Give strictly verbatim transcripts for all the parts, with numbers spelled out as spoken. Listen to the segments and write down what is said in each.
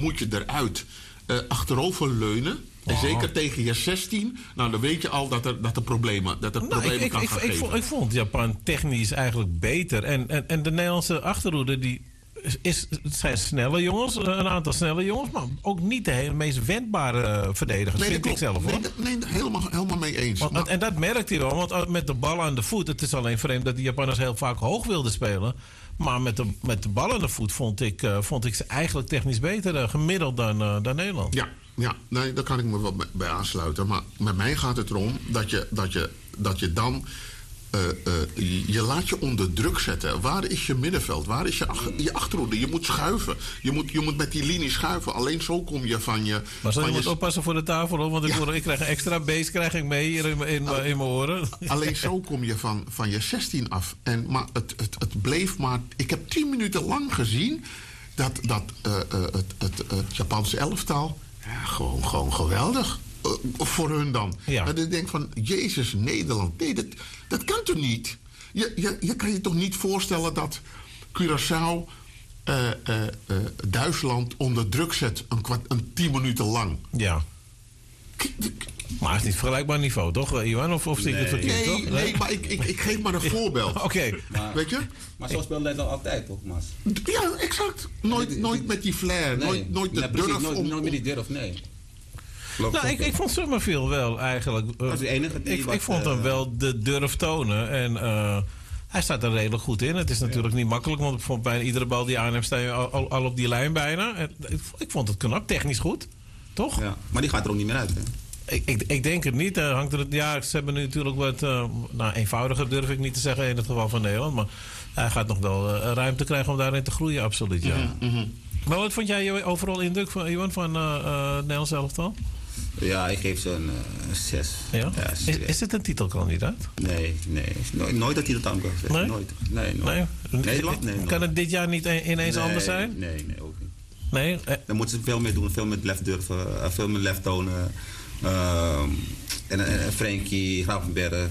moet je eruit. Uh, achteroverleunen. En oh. zeker tegen je zestien, nou dan weet je al dat er, dat er problemen, dat er nou, problemen ik, kan ik, gaan ik, geven. Ik vond, ik vond Japan technisch eigenlijk beter. En, en, en de Nederlandse achterhoede, die is, het zijn snelle jongens, een aantal snelle jongens, maar ook niet de hele, meest wendbare verdedigers, nee, vind ik zelf. Hoor. Nee, nee helemaal, helemaal mee eens. Want, maar, en dat merkt hij wel, want met de bal aan de voet, het is alleen vreemd dat de Japanners heel vaak hoog wilden spelen. Maar met de, met de bal aan de voet vond ik, uh, vond ik ze eigenlijk technisch beter uh, gemiddeld dan, uh, dan Nederland. Ja, ja, nee, daar kan ik me wel bij aansluiten. Maar met mij gaat het erom dat je, dat je, dat je dan... Uh, uh, je, je laat je onder druk zetten. Waar is je middenveld? Waar is je, ach, je achterhoede? Je moet schuiven. Je moet, je moet met die linie schuiven. Alleen zo kom je van je... Maar zo, van je je moet oppassen voor de tafel, hoor, want ik, ja. hoor, ik krijg een extra beest krijg ik mee hier in, in, in, in mijn oren. Alleen zo kom je van, van je zestien af. En, maar het, het, het bleef maar... Ik heb tien minuten lang gezien dat, dat uh, uh, het, het, het Japanse elftal... Ja, gewoon, gewoon geweldig. Uh, voor hun dan. Ja. En ik denk van, Jezus, Nederland. Nee, dat, dat kan toch niet? Je, je, je kan je toch niet voorstellen dat Curaçao uh, uh, uh, Duitsland onder druk zet een, kwart, een tien minuten lang. Ja. Maar het is niet vergelijkbaar niveau, toch, Iwan? Of, of zie ik nee. het verkeerd, nee, toch? Nee, nee, maar ik, ik, ik geef maar een voorbeeld. Oké. Okay. Weet je? Maar zo speelt Nederland altijd, toch, Mas? Ja, exact. Nooit, nooit met die flair. Nee. Nooit, nooit de nee, durf. Nooit, om, nooit met die durf, nee. Klopt, nou, ik, ik vond Summerfield wel eigenlijk... Uh, dat is de enige die ik, wat, ik vond hem uh, wel de durf tonen. En uh, hij staat er redelijk goed in. Het is natuurlijk ja. niet makkelijk, want ik vond bijna iedere bal die je aanneemt sta je al, al, al op die lijn bijna. En, ik, ik vond het knap, technisch goed. Toch? Ja, maar die gaat er ook niet meer uit, hè? Ik, ik, ik denk het niet. Uh, hangt er, ja, ze hebben nu natuurlijk wat... Uh, nou, eenvoudiger durf ik niet te zeggen in het geval van Nederland. Maar hij gaat nog wel uh, ruimte krijgen om daarin te groeien, absoluut, ja. Mm-hmm, mm-hmm. Maar wat vond jij je overal indruk van, Iwan, van uh, uh, Nederlands elftal? Ja, ik geef ze een uh, zes. Ja? Ja, is, is het een titelkandidaat? Nee, nee. No, nooit dat hij dat aan kan zeggen. Nee? Nooit. Nee, nooit. Nee? Nederland? Nee, kan het dit jaar niet ineens nee, anders zijn? Nee, nee, ook niet. Nee? Eh. Dan moeten ze veel meer doen, veel meer lef durven, uh, veel meer lef tonen. Uh, en, en, en Frenkie, Gravenberg.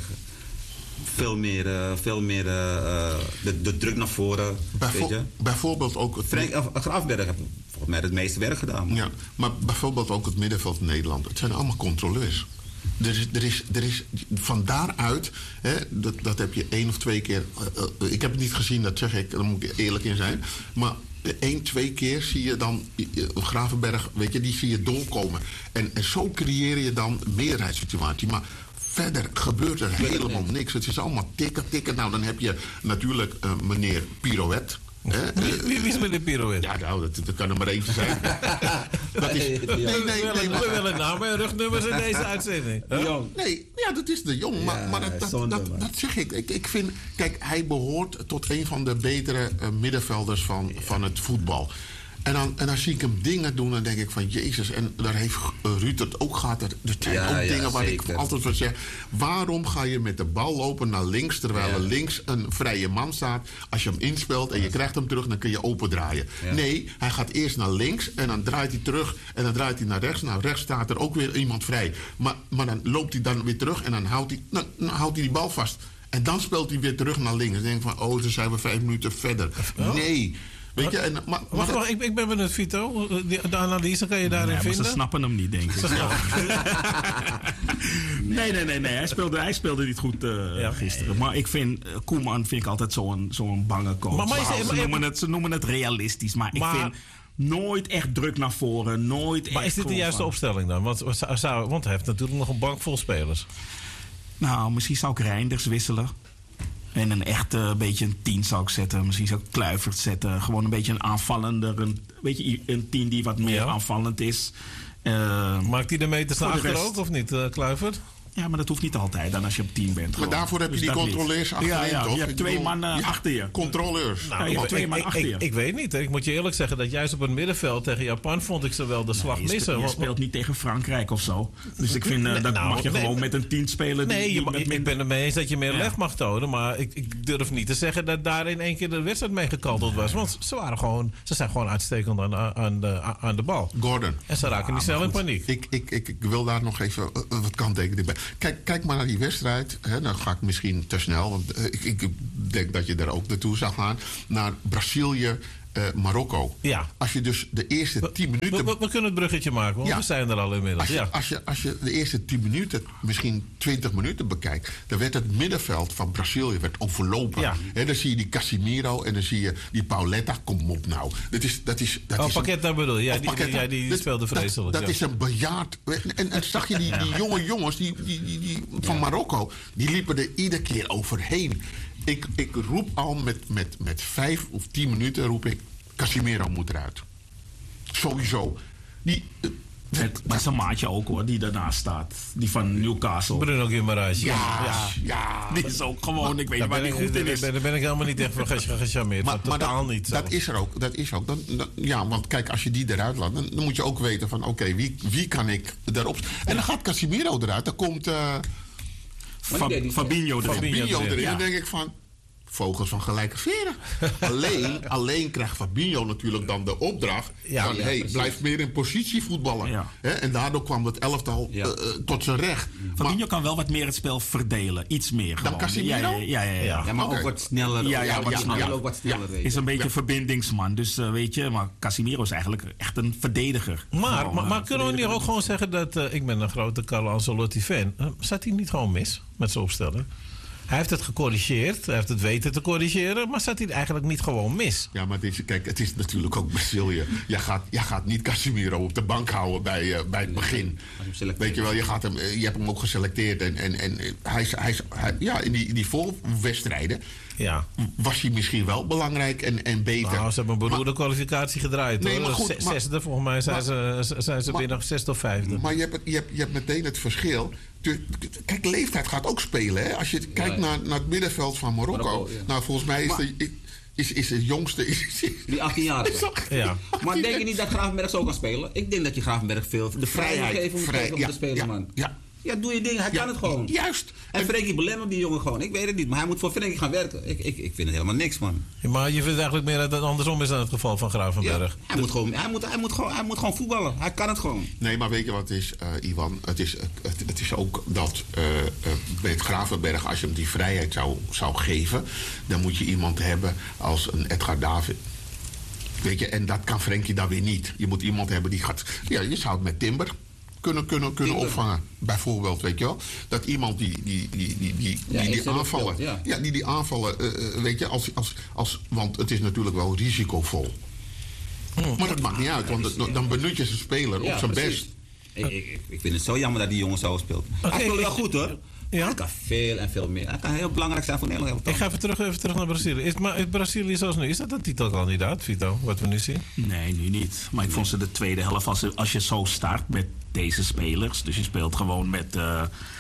Veel meer, uh, veel meer uh, de, de druk naar voren. Bijvo- weet je? Bijvoorbeeld ook... Het Frank, uh, Gravenberg heeft volgens mij het meeste werk gedaan. Man. Ja, maar bijvoorbeeld ook het middenveld van Nederland. Het zijn allemaal controleurs. Er is, er is, er is van daaruit, hè, dat, dat heb je één of twee keer... Uh, uh, ik heb het niet gezien, dat zeg ik, daar moet ik eerlijk in zijn. Maar één, twee keer zie je dan uh, Gravenberg, weet je, die zie je doorkomen. En, en zo creëer je dan een meerderheidssituatie. Maar verder gebeurt er helemaal niks. Het is allemaal tikken, tikken. Nou, dan heb je natuurlijk uh, meneer Pirouette. He? Wie, wie, wie is meneer Pirouette? Ja, nou, dat, dat kan er maar eentje zijn. dat is, nee, nee, nee, nee, we willen namen en rugnummers in deze uitzending. De Jong. Nee, ja, dat is de Jong. Maar, ja, maar dat, dat, zonde, dat, dat zeg ik. ik. Ik vind, kijk, hij behoort tot een van de betere uh, middenvelders van, ja. van het voetbal. En dan, en dan zie ik hem dingen doen en denk ik van Jezus. En daar heeft uh, Ruud het ook gehad. Er, er zijn ja, ook ja, dingen waar zeker. ik altijd van zeg. Waarom ga je met de bal lopen naar links terwijl ja. er links een vrije man staat? Als je hem inspeelt en je krijgt hem terug, dan kun je opendraaien. Ja. Nee, hij gaat eerst naar links en dan draait hij terug en dan draait hij naar rechts. Nou, rechts staat er ook weer iemand vrij. Maar, maar dan loopt hij dan weer terug en dan houdt hij, nou, dan houdt hij die bal vast. En dan speelt hij weer terug naar links. En dan denk ik van, oh, dan zijn we vijf minuten verder. Oh. Nee. Weet je, en, maar, maar wacht, wacht, ik, ik ben benieuwd, Vito. De analyse kan je daarin nee, vinden? Ze snappen hem niet, denk ik. nee, nee, nee, nee. Hij speelde, hij speelde niet goed uh, ja. gisteren. Maar ik vind, uh, Koeman vind ik altijd zo'n zo'n bange coach. Maar, maar is, ze, maar, noemen het, ze noemen het realistisch. Maar, maar ik vind nooit echt druk naar voren. Nooit maar echt is dit de juiste van opstelling dan? Want, zou, want hij heeft natuurlijk nog een bank vol spelers. Nou, misschien zou ik Reinders wisselen. En een echt uh, beetje een tien zou ik zetten. Misschien zou ik Kluivert zetten. Gewoon een beetje een aanvallender. Een, beetje een tien die wat meer ja. aanvallend is. Uh, Maakt hij de meters naar achter ook of niet, uh, Kluivert? Ja, maar dat hoeft niet altijd dan als je op tien bent. Maar gewoon. daarvoor heb je dus die controleurs niet. achterin, ja, ja, toch? je hebt twee man uh, ja, achter je. Controleurs. Nou, je hebt twee man achter je. Ik, ik weet niet. Ik moet je eerlijk zeggen dat juist op het middenveld tegen Japan vond ik ze wel de slag nee, je missen. Speelt, je speelt niet tegen Frankrijk of zo. Dus ik vind uh, dat nou, mag je nee, gewoon met een tien spelen. Nee, die, je, die ik, ik ben het mee eens dat je meer ja. lef mag tonen. Maar ik, ik durf niet te zeggen dat daar in één keer de wedstrijd mee gekanteld was. Want ze, waren gewoon, ze zijn gewoon uitstekend aan, aan, de, aan de bal. Gordon. En ze raken ja, niet snel in paniek. Ik, ik, ik, ik wil daar nog even uh, wat kanttekeningen bij. Kijk, kijk maar naar die wedstrijd. Hè, dan ga ik misschien te snel. Want uh, ik, ik denk dat je daar ook naartoe zou gaan. Naar Brazilië uh, Marokko. Ja. Als je dus de eerste tien minuten... We, we, we kunnen het bruggetje maken, want ja. we zijn er al inmiddels. Als je, ja. als, je, als je de eerste tien minuten, misschien twintig minuten bekijkt... dan werd het middenveld van Brazilië werd overlopen. Ja. He, dan zie je die Casimiro en dan zie je die Pauletta. Kom op nou. Dat is, dat is, dat oh, is Paqueta een, bedoel je? Ja, die, Paqueta, ja, die, die dat, speelde vreselijk. Dat, dat ja. is een bejaard... En, en zag je die, die jonge jongens die, die, die, die, van Marokko... die liepen er iedere keer overheen. Ik, ik roep al met, met, met vijf of tien minuten roep ik... Casimiro moet eruit. Sowieso. Die, uh, met, met zijn maatje ook hoor, die daarnaast staat. Die van Newcastle. Bruno Guimaraes. Ja, ja, ja. Die is ook gewoon, ik weet niet waar die goed in is. Daar ben ik helemaal niet echt van gecharmeerd. Maar, maar totaal dat, niet. Dat is er ook. Dat is ook. Dan, dan, ja, want kijk, als je die eruit laat, dan, dan moet je ook weten van... oké, okay, wie, wie kan ik daarop... En dan gaat Casimiro eruit. Dan komt... Uh, Fa- Fabinho erin. Fabinho erin. Ja. Dan denk ik van... Vogels van gelijke veren. alleen, alleen krijgt Fabinho natuurlijk dan de opdracht... Ja, van, ja, hey, blijf meer in positie voetballen. Ja. He, en daardoor kwam het elftal ja. uh, tot zijn recht. Fabinho maar, kan wel wat meer het spel verdelen. Iets meer gewoon. Dan Casimiro? Ja, ja, ja. ja, ja. ja maar okay. ook wat sneller. Ja, ja, wat ja, sneller. ook wat sneller. Ja. Is een beetje ja. verbindingsman. Dus uh, weet je, maar Casimiro is eigenlijk echt een verdediger. Maar, gewoon, maar, uh, maar kunnen we niet ook gewoon zeggen dat... Uh, ik ben een grote Carlo Ancelotti-fan. Uh, zat hij niet gewoon mis met zijn opstelling? Hij heeft het gecorrigeerd, hij heeft het weten te corrigeren, maar zat hij eigenlijk niet gewoon mis? Ja, maar het is, kijk, het is natuurlijk ook Brazilië. Jij gaat, jij gaat niet Casimiro op de bank houden bij, uh, bij het begin. Weet je wel, je, gaat hem, je hebt hem ook geselecteerd. En, en, en hij is, hij is, hij, ja, in die, in die voorwedstrijden ja. was hij misschien wel belangrijk en, en beter. Nou, ze hebben een beroerde maar, kwalificatie gedraaid. Nee, hoor. maar goed, Zesde, maar, zesde, volgens mij zijn maar, ze, zijn ze maar, binnen zesde of vijfde. Maar je hebt, je, hebt, je hebt meteen het verschil. Kijk, leeftijd gaat ook spelen. Hè? Als je kijkt ja, ja. Naar, naar het middenveld van Marokko. Marokko ja. Nou, volgens mij is maar, de... Is, is het jongste. Is, is, die achttienjarige. Ja. Maar denk je niet dat Gravenberg zo kan spelen? Ik denk dat je Gravenberg veel de vrijheid geeft om, vrij, om ja, te spelen, ja, man. Ja. Ja, doe je ding. Hij ja, kan het gewoon. Juist. En Frenkie belemmert die jongen gewoon. Ik weet het niet, maar hij moet voor Frenkie gaan werken. Ik, ik, ik vind het helemaal niks, man. Ja, maar je vindt eigenlijk meer dat het andersom is dan het geval van Gravenberg. Ja, hij, moet gewoon, hij, moet, hij, moet gewoon, hij moet gewoon voetballen. Hij kan het gewoon. Nee, maar weet je wat het is, uh, Iwan? Het is, het, het is ook dat uh, uh, met Gravenberg, als je hem die vrijheid zou, zou geven... dan moet je iemand hebben als een Edgar David. Weet je, en dat kan Frenkie dan weer niet. Je moet iemand hebben die gaat... Ja, je zou het met Timber... kunnen, kunnen, kunnen opvangen. Bijvoorbeeld, weet je wel. Dat iemand die, die, die, die, die, ja, die, die aanvallen... Ja. ja, die die aanvallen, uh, weet je, als, als, als... Want het is natuurlijk wel risicovol. Hmm. Maar dat maakt niet uit, want het, dan benut je zijn speler ja, op zijn precies. best. Ik, ik, ik vind het zo jammer dat die jongen zo speelt. Okay, hij speelt wel goed, hoor. Ja? Hij kan veel en veel meer. Hij kan heel belangrijk zijn voor Nederland. Ik ga even terug, even terug naar Brazilië. Is, maar is Brazilië zoals nu, is dat een titelkandidaat, Vito, wat we nu zien? Nee, nu niet. Maar ik vond ze de tweede helft, als, als je zo start met deze spelers... dus je speelt gewoon met uh,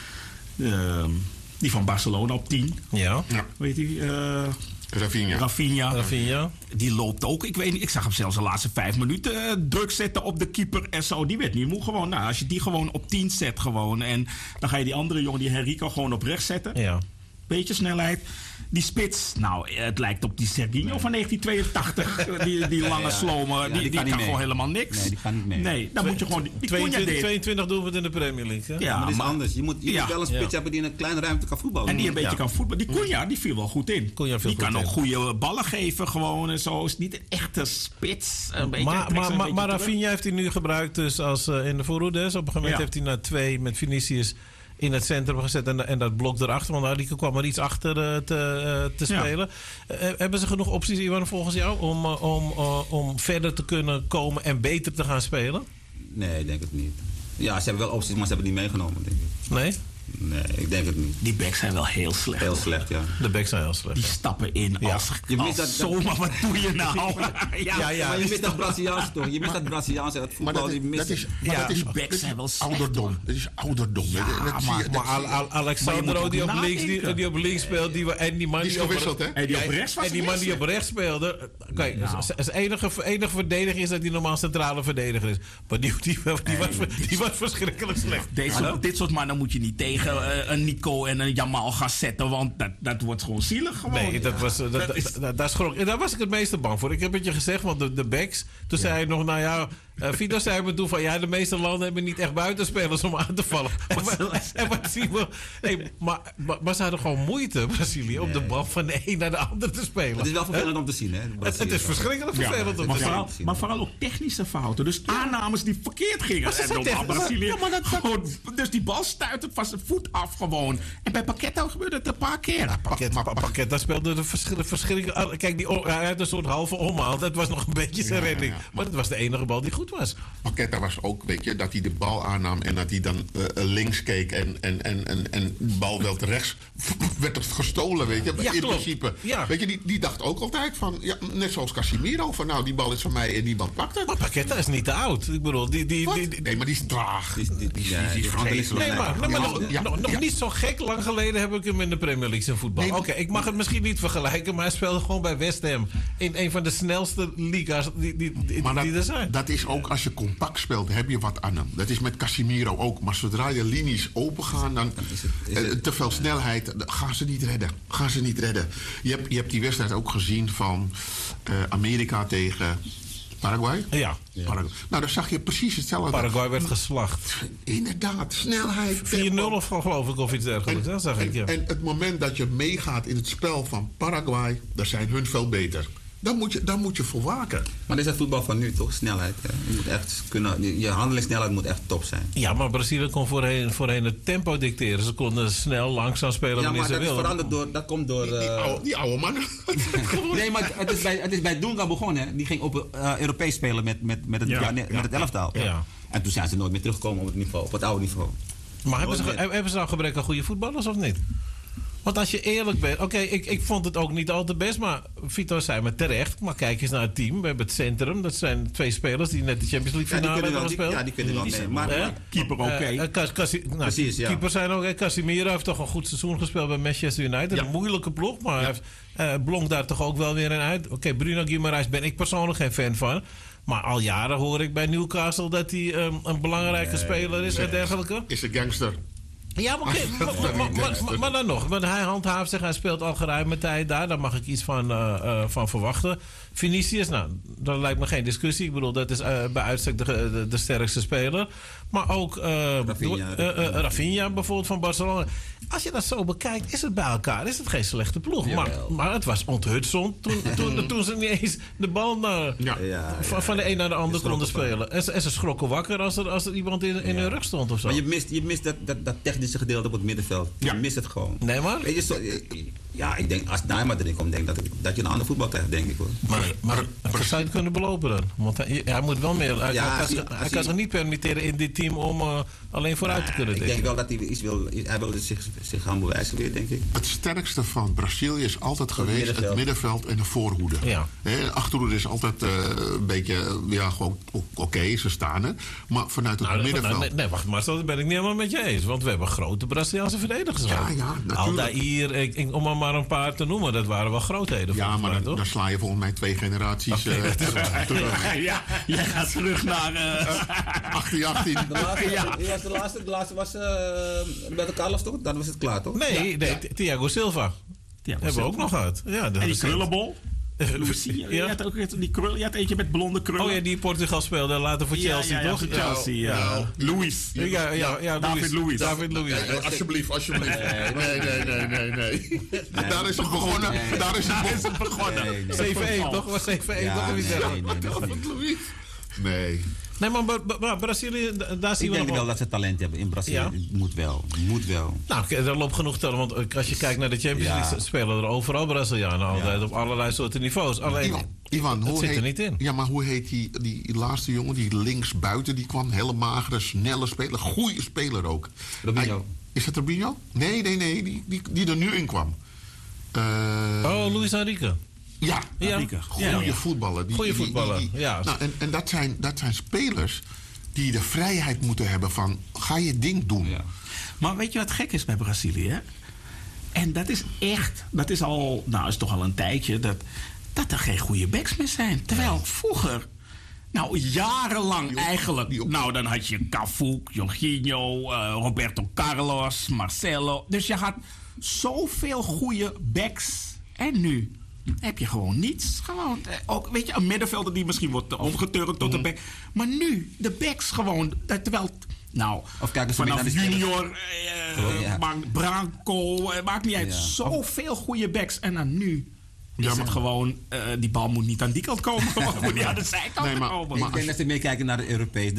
uh, die van Barcelona op tien. Ja. ja. Weet je... Uh, Rafinha. Rafinha. Rafinha. Die loopt ook. Ik weet niet, ik zag hem zelfs de laatste vijf minuten uh, druk zetten op de keeper en zo. Die werd niet moe gewoon. Nou, als je die gewoon op tien zet gewoon. En dan ga je die andere jongen, die Henrico, gewoon op rechts zetten. Ja. Beetje snelheid. Die spits, nou, het lijkt op die Serginho nee. van negentien tweeëntachtig. die, die lange ja, slomer. Ja, die, die, die kan, kan gewoon helemaal niks. Nee, die kan niet mee. Nee, dan moet je gewoon... Die tweeëntwintig, tweeëntwintig doelpunten in de Premier League. Hè? Ja, maar dat is maar, anders. Je moet, je ja. moet wel een spits ja. hebben die in een kleine ruimte kan voetballen. En die een beetje ja. kan voetballen. Die Cunha, die viel wel goed in. Viel die kan goed ook in. goede ballen geven gewoon en zo. Is niet een echte spits. Een beetje, maar maar, maar, maar Rafinha heeft hij nu gebruikt dus als uh, in de voorhoede. Op een gegeven moment ja. heeft hij naar twee met Vinicius... in het centrum gezet en, en dat blok erachter. Want Arico kwam er iets achter uh, te, uh, te spelen. Ja. Uh, hebben ze genoeg opties, Iwan, volgens jou... om, uh, om, uh, om verder te kunnen komen en beter te gaan spelen? Nee, ik denk het niet. Ja, ze hebben wel opties, maar ze hebben het niet meegenomen, denk ik. Nee? Nee, ik denk het niet. Die backs zijn wel heel slecht. Heel slecht, ja. De backs zijn heel slecht. Die stappen in ja. als, je als dat, zomaar, wat doe je nou? ja, ja, ja, maar je mist dat Braziliaanse toch? Je mist dat Braziliaanse, dat voetbal. Maar dat is, dat is, maar ja, dat is, die backs zijn wel slecht. Ouderdom. Dat is ouderdom. Ja, dat, dat maar, je, maar Al, Al, Alexandro die op, links, die, die op links speelt. Die, en die man die is die gewisseld, hè? En die op rechts was En die man die op rechts speelde. Kijk, nou. het enige, enige verdediger is dat hij normaal centrale verdediger is. Maar die, die, die, die, was, die was verschrikkelijk slecht. Deze, ja. Dit soort mannen moet je niet tegen uh, een Nico en een Jamal gaan zetten. Want dat, dat wordt gewoon zielig. Gewoon. Nee, dat was, dat, dat, dat, dat schrok, daar was ik het meeste bang voor. Ik heb het je gezegd, want de, de backs. Toen ja. zei hij nog, nou ja... Uh, Vito zei me toen van ja, de meeste landen hebben niet echt buitenspelers om aan te vallen. en, wat, en wat zien we? Hey, maar, maar, maar ze hadden gewoon moeite, Brazilië, nee. om de bal van de een naar de ander te spelen. Het is wel vervelend He? om te zien, hè? Het, het is verschrikkelijk vervelend ja, om maar te vooral, zien. Maar vooral ook technische fouten. Dus ja. aannames die verkeerd gingen. Maar en dan Brazilië, ja, maar dat, gewoon, dus die bal stuitte van zijn voet af gewoon. En bij Paqueta gebeurde het een paar keer. Ja, Paqueta, maar Paqueta speelde de verschrikkelijk. Kijk, die, hij had een soort halve omhaal. Dat was nog een beetje zijn ja, redding. Ja, ja. Maar het was de enige bal die goed was. Paqueta was ook, weet je, dat hij de bal aannam en dat hij dan uh, links keek en, en, en, en, en de bal wel rechts werd het gestolen, weet je. Ja, in klopt. principe. Ja. Weet je, die, die dacht ook altijd van, ja, net zoals Casimiro, van nou, die bal is van mij en niemand pakt het. Maar Paqueta is niet te oud. Ik bedoel, die... die, die, die nee, maar die is traag. Die, die, die, ja, die, die, die is nee, maar, nee, maar nog, ja, nog, nog ja. niet zo gek lang geleden heb ik hem in de Premier League in voetbal. Nee, Oké, okay, ik mag het misschien niet vergelijken, maar hij speelde gewoon bij West Ham. In een van de snelste liga's die, die, die, maar dat, die er zijn. Dat is ook, als je compact speelt, heb je wat aan hem. Dat is met Casimiro ook. Maar zodra je linies open gaan, dan is het, is het, uh, te veel snelheid, gaan ze niet redden. Gaan ze niet redden. Je hebt, je hebt die wedstrijd ook gezien van uh, Amerika tegen Paraguay? Ja. ja. Paraguay. Nou, daar zag je precies hetzelfde. Paraguay werd geslacht. Inderdaad, snelheid. vier nul of geloof ik, of iets dergelijks. Dat zag en, ik, ja. En het moment dat je meegaat in het spel van Paraguay, daar zijn hun veel beter. Daar moet je, daar moet je voor waken. Maar dit is het voetbal van nu, toch? Snelheid. Ja. Je moet echt kunnen, je handelingssnelheid moet echt top zijn. Ja, maar Brazilië kon voorheen, voorheen het tempo dicteren. Ze konden snel, langzaam spelen ja, wanneer ze wilden. Ja, maar dat is veranderd door... Dat komt door... Die, die, uh... oude, die oude mannen. nee, maar het is bij, het is bij Dunga begonnen. Hè. Die ging op uh, Europees spelen met, met, met, het, ja, ja, met ja, het elftal. Ja. Ja. En toen zijn ze nooit meer teruggekomen op het niveau, op het oude niveau. Maar hebben ze, hebben ze nou gebrek aan goede voetballers of niet? Want als je eerlijk bent... Oké, okay, ik, ik vond het ook niet al te best, maar Vito zei me terecht. Maar kijk eens naar het team. We hebben het centrum. Dat zijn twee spelers die net de Champions League finale ja, hebben gespeeld. Ja, die kunnen wel mee. Maar, maar, maar keeper oké. Okay. Uh, Cas, Cas, nou, Precies, ja. Keeper zijn ook... Casimiro heeft toch een goed seizoen gespeeld bij Manchester United. Ja. Een moeilijke ploeg, maar ja. hij heeft, uh, blonk daar toch ook wel weer in uit. Oké, okay, Bruno Guimaraes ben ik persoonlijk geen fan van. Maar al jaren hoor ik bij Newcastle dat hij um, een belangrijke nee, speler is nee, en dergelijke. Is een gangster. Ja, maar, okay, maar, maar, maar, maar, maar dan nog. Want hij handhaaft zich, hij speelt al geruime tijd daar. Daar mag ik iets van, uh, uh, van verwachten. Vinicius, nou, dat lijkt me geen discussie. Ik bedoel, dat is uh, bij uitstek de, de, de sterkste speler. Maar ook uh, Rafinha, uh, uh, Rafinha bijvoorbeeld van Barcelona. Als je dat zo bekijkt, is het bij elkaar. Is het geen slechte ploeg. Maar, maar het was onthutson toen, toen, toen ze niet eens de bal naar, ja. Ja, van, van de een naar de ander konden spelen. En ze, en ze schrokken wakker als er, als er iemand in, in ja. hun rug stond of zo. Maar je mist, je mist dat, dat, dat technische gedeelte op het middenveld. Ja. Je mist het gewoon. Nee, maar? Weet je, zo, ja, ik denk, als Neymar erin komt, denk dat, ik, dat je een ander voetbal krijgt, denk ik hoor. Maar, maar zou je het kunnen belopen dan? Want hij, hij moet wel meer. Hij, ja, hij, hij, hij kan zich niet permitteren in dit team om uh, alleen vooruit nee, te kunnen denken. Ik denk wel dat hij iets wil. Hij wil zich, zich gaan bewijzen weer, denk ik. Het sterkste van Brazilië is altijd het geweest middenveld. het middenveld en de voorhoede. Ja. De achterhoede is altijd uh, een beetje, ja, gewoon oké, okay, ze staan er. Maar vanuit het nou, middenveld. Nee, nee, wacht maar, dat ben ik niet helemaal met je eens. Want we hebben grote Braziliaanse verdedigers. Ja, ja, natuurlijk. Aldair, ik, ik, om er maar een paar te noemen, dat waren wel grootheden. Ja, maar mij, dan, dan sla je volgens mij twee generaties okay, uh, terug. terug. Ja, jij gaat terug naar uh, achttien achttien. De laatste, ja. de, de, laatste, de laatste was uh, Roberto Carlos toch? Dan was het klaar toch? Nee, ja. nee, ja. Thiago Silva. Thiago hebben we ook nog gehad. Ja, en die krullenbol. Lucia, ja. Je had ook die krul, je had eentje met blonde krullen. Oh ja, die Portugal speelde later voor Chelsea, ja, ja, toch? Ja, Chelsea, ja. ja. ja. Luis. Ja, ja, ja, ja David Luis. David Luis. Nee, alsjeblieft, alsjeblieft. Nee, nee, nee, nee, nee. nee. Daar is het begonnen. Nee. Daar is het, is het begonnen. Nee, nee. zeven één, toch? Was zeven één, toch? Nee, nee, nee. Nee. Nee, maar Bra Brazilië, daar zien ik we denk nog wel dat ze talent hebben in Brazilië. Ja? Moet wel, moet wel. Nou, er loopt genoeg talent. Want als je kijkt naar de Champions ja. League, spelen er overal Brazilianen altijd. Ja. Op allerlei soorten niveaus. Alleen, Ivan, Ivan het hoe zit heet, er niet in. Ja, maar hoe heet die, die laatste jongen, die links buiten, die kwam? Hele magere, snelle speler. Goeie speler ook. Robinho. Hij, is het Robinho? Nee, nee, nee. Die, die, die er nu in kwam. Uh, oh, Luis Enrique. Ja, ja. goede ja, ja. voetballer. Die, goede voetballer, die, die, die, ja. Nou, en en dat, zijn, dat zijn spelers die de vrijheid moeten hebben van, ga je ding doen. Ja. Maar weet je wat gek is bij Brazilië? En dat is echt, dat is al, nou is toch al een tijdje, dat, dat er geen goede backs meer zijn. Terwijl vroeger, nou jarenlang die op, eigenlijk, die op, nou dan had je Cafu, Jorginho, uh, Roberto Carlos, Marcelo. Dus je had zoveel goede backs. En nu? heb je gewoon niets. Gewoon, eh, ook, weet je, een middenvelder die misschien wordt omgeturnd tot de back. Maar nu, de backs gewoon, eh, terwijl... Nou, of kijk, vanaf junior, eh, oh, ja. Branco, eh, maakt niet uit. Ja. Zoveel goede backs. En dan nu is Ja, het maar- gewoon... Uh, die bal moet niet aan die kant komen. Het moet niet aan de zijkant Nee, maar- komen. Ik denk dat ze meer kijken naar de Europees.